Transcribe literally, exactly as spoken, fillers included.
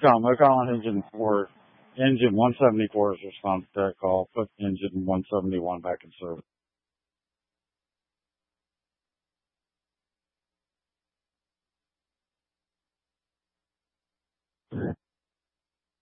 Com, I call on engine four. Engine one seventy-four has responded to that call. Put engine one seventy-one back in service.